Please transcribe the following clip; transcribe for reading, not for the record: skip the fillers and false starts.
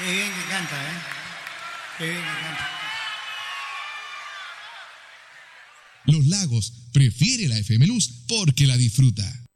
Qué bien que canta, ¿eh? Qué bien que canta. Los Lagos prefiere la FM Luz porque la disfruta.